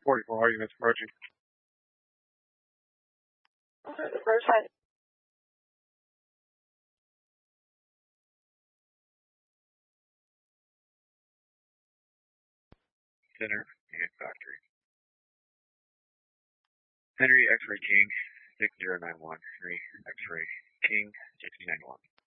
44 arguments approaching. Roadside. Center and factory. Henry X-ray King 6091. Henry X-ray King 6091.